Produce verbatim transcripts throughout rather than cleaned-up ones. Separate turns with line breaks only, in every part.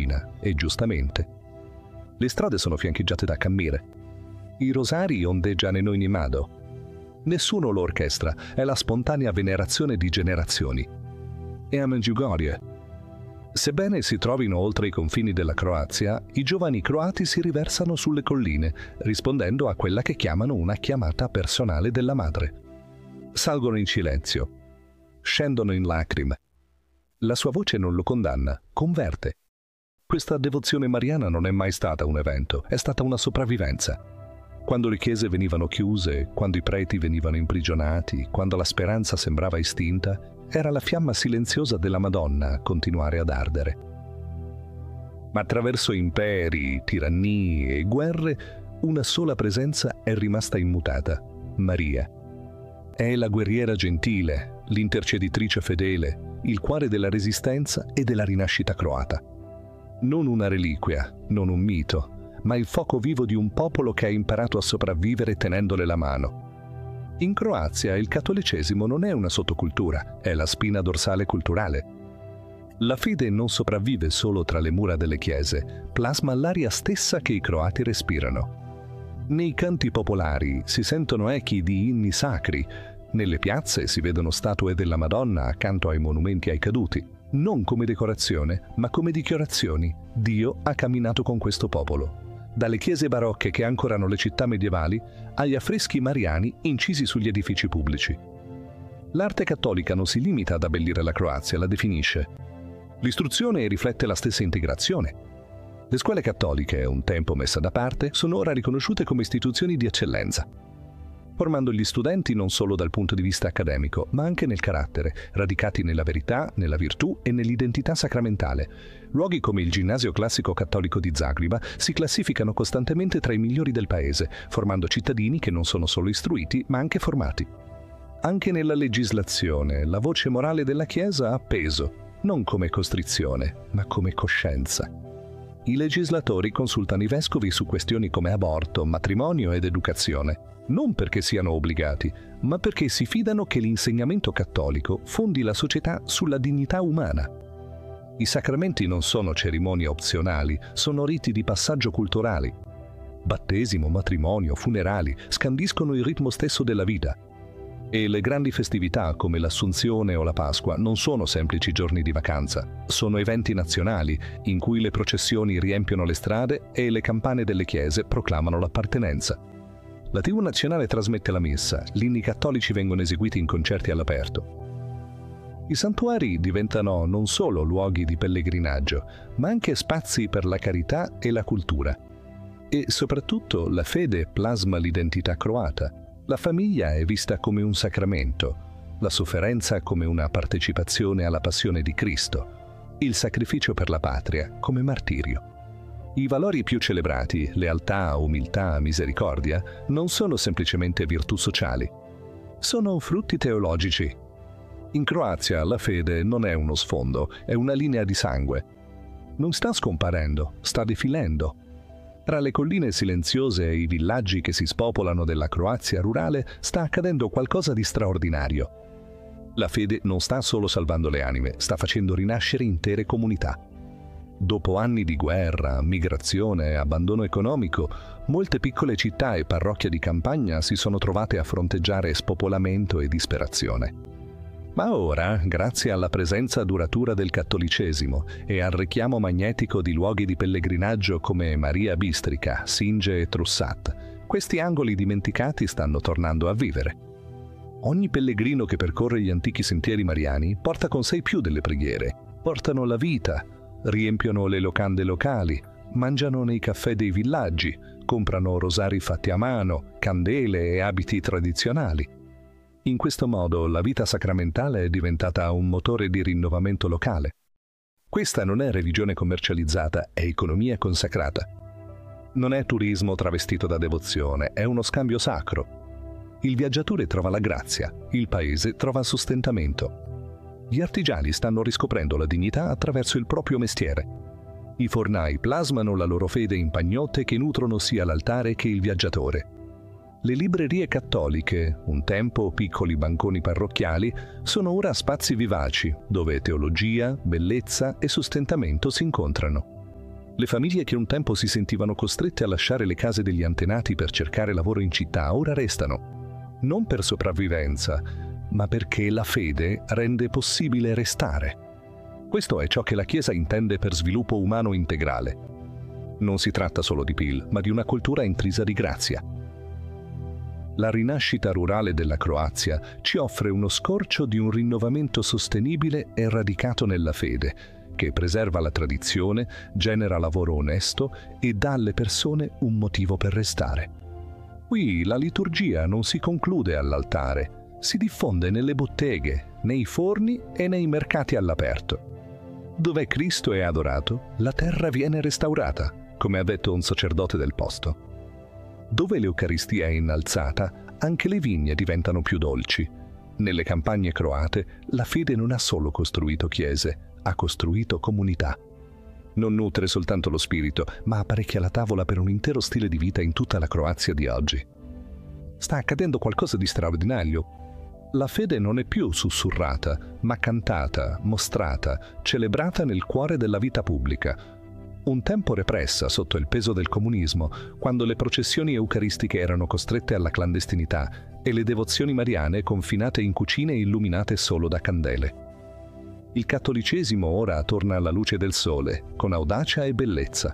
mattina, e giustamente. Le strade sono fiancheggiate da cammire. I rosari ondeggiano in ogni modo. Nessuno lo orchestra, è la spontanea venerazione di generazioni. E a Medjugorje. Sebbene si trovino oltre i confini della Croazia, i giovani croati si riversano sulle colline, rispondendo a quella che chiamano una chiamata personale della madre. Salgono in silenzio, scendono in lacrime. La sua voce non lo condanna, converte. Questa devozione mariana non è mai stata un evento, è stata una sopravvivenza. Quando le chiese venivano chiuse, quando i preti venivano imprigionati, quando la speranza sembrava estinta, era la fiamma silenziosa della Madonna a continuare ad ardere. Ma attraverso imperi, tirannie e guerre, una sola presenza è rimasta immutata: Maria. È la guerriera gentile, l'interceditrice fedele, il cuore della resistenza e della rinascita croata. Non una reliquia, non un mito, ma il fuoco vivo di un popolo che ha imparato a sopravvivere tenendole la mano. In Croazia il cattolicesimo non è una sottocultura, è la spina dorsale culturale. La fede non sopravvive solo tra le mura delle chiese, plasma l'aria stessa che i croati respirano. Nei canti popolari si sentono echi di inni sacri, nelle piazze si vedono statue della Madonna accanto ai monumenti ai caduti, non come decorazione, ma come dichiarazioni. Dio ha camminato con questo popolo. Dalle chiese barocche che ancorano le città medievali agli affreschi mariani incisi sugli edifici pubblici. L'arte cattolica non si limita ad abbellire la Croazia, la definisce. L'istruzione riflette la stessa integrazione. Le scuole cattoliche, un tempo messe da parte, sono ora riconosciute come istituzioni di eccellenza, formando gli studenti non solo dal punto di vista accademico, ma anche nel carattere, radicati nella verità, nella virtù e nell'identità sacramentale. Luoghi come il Ginnasio Classico Cattolico di Zagreba si classificano costantemente tra i migliori del paese, formando cittadini che non sono solo istruiti, ma anche formati. Anche nella legislazione, la voce morale della Chiesa ha peso, non come costrizione, ma come coscienza. I legislatori consultano i vescovi su questioni come aborto, matrimonio ed educazione, non perché siano obbligati, ma perché si fidano che l'insegnamento cattolico fondi la società sulla dignità umana. I sacramenti non sono cerimonie opzionali, sono riti di passaggio culturali. Battesimo, matrimonio, funerali scandiscono il ritmo stesso della vita. E le grandi festività come l'Assunzione o la Pasqua non sono semplici giorni di vacanza, sono eventi nazionali in cui le processioni riempiono le strade e le campane delle chiese proclamano l'appartenenza. La tivù nazionale trasmette la messa, gli inni cattolici vengono eseguiti in concerti all'aperto. I santuari diventano non solo luoghi di pellegrinaggio, ma anche spazi per la carità e la cultura. E soprattutto la fede plasma l'identità croata. La famiglia è vista come un sacramento, la sofferenza come una partecipazione alla passione di Cristo, il sacrificio per la patria come martirio. I valori più celebrati, lealtà, umiltà, misericordia, non sono semplicemente virtù sociali. Sono frutti teologici. In Croazia la fede non è uno sfondo, è una linea di sangue. Non sta scomparendo, sta defilendo. Tra le colline silenziose e i villaggi che si spopolano della Croazia rurale sta accadendo qualcosa di straordinario. La fede non sta solo salvando le anime, sta facendo rinascere intere comunità. Dopo anni di guerra, migrazione e abbandono economico, molte piccole città e parrocchie di campagna si sono trovate a fronteggiare spopolamento e disperazione. Ma ora, grazie alla presenza duratura del cattolicesimo e al richiamo magnetico di luoghi di pellegrinaggio come Maria Bistrica, Singe e Trussat, questi angoli dimenticati stanno tornando a vivere. Ogni pellegrino che percorre gli antichi sentieri mariani porta con sé più delle preghiere, portano la vita, riempiono le locande locali, mangiano nei caffè dei villaggi, comprano rosari fatti a mano, candele e abiti tradizionali. In questo modo la vita sacramentale è diventata un motore di rinnovamento locale. Questa non è religione commercializzata, è economia consacrata. Non è turismo travestito da devozione, è uno scambio sacro. Il viaggiatore trova la grazia, il paese trova sostentamento. Gli artigiani stanno riscoprendo la dignità attraverso il proprio mestiere. I fornai plasmano la loro fede in pagnotte che nutrono sia l'altare che il viaggiatore. Le librerie cattoliche, un tempo piccoli banconi parrocchiali, sono ora spazi vivaci dove teologia, bellezza e sostentamento si incontrano. Le famiglie che un tempo si sentivano costrette a lasciare le case degli antenati per cercare lavoro in città ora restano, non per sopravvivenza, ma perché la fede rende possibile restare. Questo è ciò che la Chiesa intende per sviluppo umano integrale. Non si tratta solo di P I L, ma di una cultura intrisa di grazia. La rinascita rurale della Croazia ci offre uno scorcio di un rinnovamento sostenibile e radicato nella fede, che preserva la tradizione, genera lavoro onesto e dà alle persone un motivo per restare. Qui la liturgia non si conclude all'altare, si diffonde nelle botteghe, nei forni e nei mercati all'aperto. Dove Cristo è adorato, la terra viene restaurata, come ha detto un sacerdote del posto. Dove l'Eucaristia è innalzata, anche le vigne diventano più dolci. Nelle campagne croate, la fede non ha solo costruito chiese, ha costruito comunità. Non nutre soltanto lo spirito, ma apparecchia la tavola per un intero stile di vita in tutta la Croazia di oggi. Sta accadendo qualcosa di straordinario. La fede non è più sussurrata, ma cantata, mostrata, celebrata nel cuore della vita pubblica. Un tempo repressa sotto il peso del comunismo, quando le processioni eucaristiche erano costrette alla clandestinità e le devozioni mariane confinate in cucine illuminate solo da candele. Il cattolicesimo ora torna alla luce del sole, con audacia e bellezza.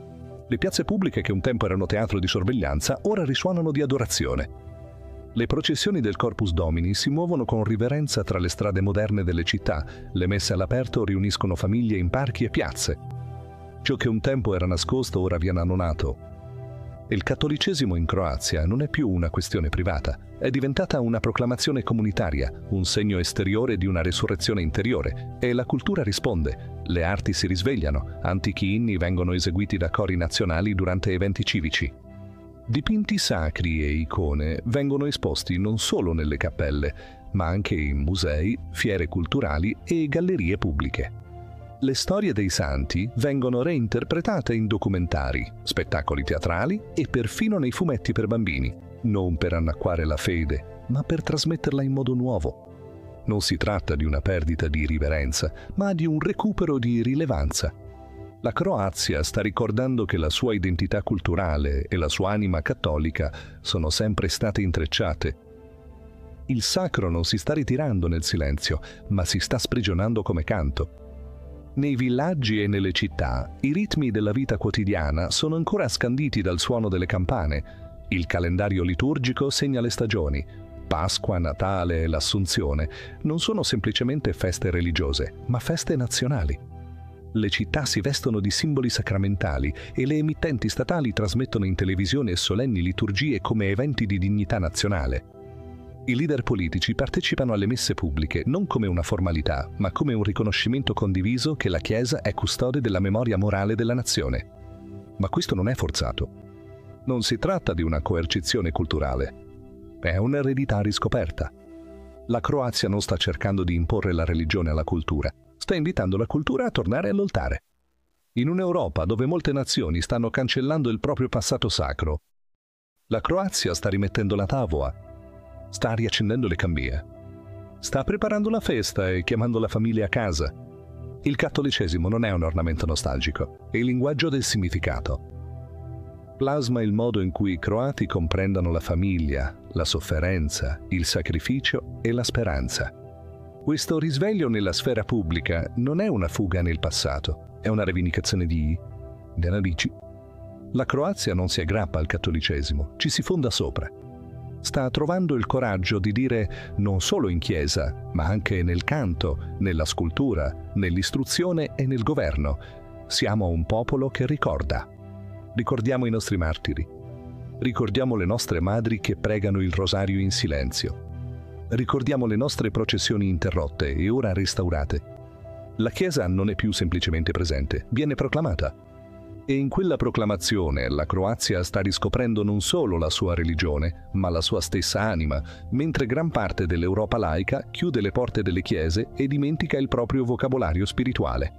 Le piazze pubbliche che un tempo erano teatro di sorveglianza ora risuonano di adorazione. Le processioni del Corpus Domini si muovono con riverenza tra le strade moderne delle città, le messe all'aperto riuniscono famiglie in parchi e piazze. Ciò che un tempo era nascosto ora viene annonato. Il cattolicesimo in Croazia non è più una questione privata, è diventata una proclamazione comunitaria, un segno esteriore di una resurrezione interiore, e la cultura risponde. Le arti si risvegliano, antichi inni vengono eseguiti da cori nazionali durante eventi civici. Dipinti sacri e icone vengono esposti non solo nelle cappelle, ma anche in musei, fiere culturali e gallerie pubbliche. Le storie dei santi vengono reinterpretate in documentari, spettacoli teatrali e perfino nei fumetti per bambini, non per annacquare la fede, ma per trasmetterla in modo nuovo. Non si tratta di una perdita di riverenza, ma di un recupero di rilevanza. La Croazia sta ricordando che la sua identità culturale e la sua anima cattolica sono sempre state intrecciate. Il sacro non si sta ritirando nel silenzio, ma si sta sprigionando come canto. Nei villaggi e nelle città, i ritmi della vita quotidiana sono ancora scanditi dal suono delle campane. Il calendario liturgico segna le stagioni. Pasqua, Natale e l'Assunzione non sono semplicemente feste religiose, ma feste nazionali. Le città si vestono di simboli sacramentali e le emittenti statali trasmettono in televisione solenni liturgie come eventi di dignità nazionale. I leader politici partecipano alle messe pubbliche non come una formalità, ma come un riconoscimento condiviso che la Chiesa è custode della memoria morale della nazione. Ma questo non è forzato. Non si tratta di una coercizione culturale. È un'eredità riscoperta. La Croazia non sta cercando di imporre la religione alla cultura, sta invitando la cultura a tornare all'altare. In un'Europa dove molte nazioni stanno cancellando il proprio passato sacro, la Croazia sta rimettendo la tavola, sta riaccendendo le candele, sta preparando la festa e chiamando la famiglia a casa. Il cattolicesimo non è un ornamento nostalgico, è il linguaggio del significato. Plasma il modo in cui i croati comprendano la famiglia, la sofferenza, il sacrificio e la speranza. Questo risveglio nella sfera pubblica non è una fuga nel passato, è una rivendicazione di delle radici. La Croazia non si aggrappa al cattolicesimo, ci si fonda sopra. Sta trovando il coraggio di dire non solo in chiesa, ma anche nel canto, nella scultura, nell'istruzione e nel governo. Siamo un popolo che ricorda. Ricordiamo i nostri martiri. Ricordiamo le nostre madri che pregano il rosario in silenzio. Ricordiamo le nostre processioni interrotte e ora restaurate. La Chiesa non è più semplicemente presente, viene proclamata. E in quella proclamazione la Croazia sta riscoprendo non solo la sua religione, ma la sua stessa anima, mentre gran parte dell'Europa laica chiude le porte delle chiese e dimentica il proprio vocabolario spirituale.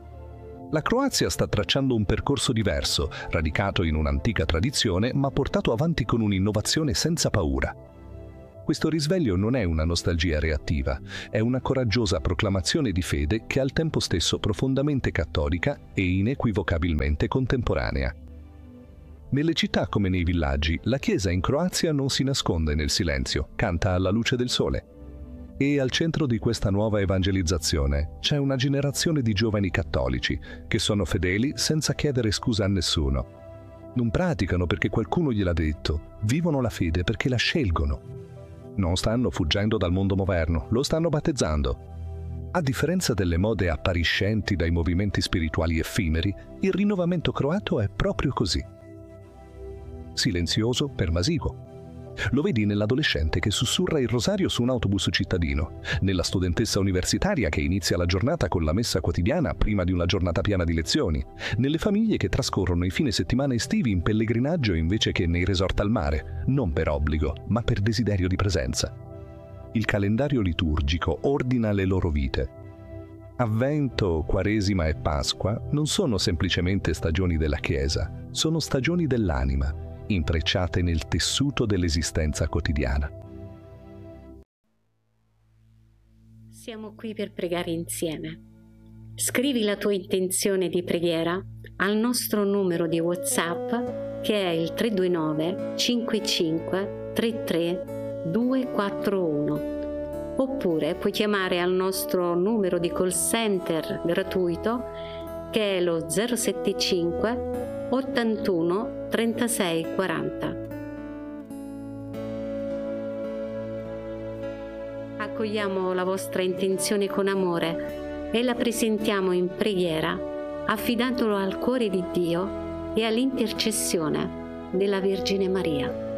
La Croazia sta tracciando un percorso diverso, radicato in un'antica tradizione, ma portato avanti con un'innovazione senza paura. Questo risveglio non è una nostalgia reattiva, è una coraggiosa proclamazione di fede che è al tempo stesso profondamente cattolica e inequivocabilmente contemporanea. Nelle città come nei villaggi, la Chiesa in Croazia non si nasconde nel silenzio, canta alla luce del sole. E al centro di questa nuova evangelizzazione c'è una generazione di giovani cattolici che sono fedeli senza chiedere scusa a nessuno. Non praticano perché qualcuno gliel'ha detto, vivono la fede perché la scelgono. Non stanno fuggendo dal mondo moderno, lo stanno battezzando. A differenza delle mode appariscenti dai movimenti spirituali effimeri, il rinnovamento croato è proprio così. Silenzioso, pervasivo. Lo vedi nell'adolescente che sussurra il rosario su un autobus cittadino, nella studentessa universitaria che inizia la giornata con la messa quotidiana prima di una giornata piena di lezioni, nelle famiglie che trascorrono i fine settimana estivi in pellegrinaggio invece che nei resort al mare, non per obbligo, ma per desiderio di presenza. Il calendario liturgico ordina le loro vite. Avvento, Quaresima e Pasqua non sono semplicemente stagioni della Chiesa, sono stagioni dell'anima, intrecciate nel tessuto dell'esistenza quotidiana.
Siamo qui per pregare insieme. Scrivi la tua intenzione di preghiera al nostro numero di WhatsApp che è il tre due nove cinque cinque tre tre due quattro uno, oppure puoi chiamare al nostro numero di call center gratuito che è lo zero sette cinque ottantuno trentasei quaranta. Accogliamo la vostra intenzione con amore e la presentiamo in preghiera, affidandolo al cuore di Dio e all'intercessione della Vergine Maria.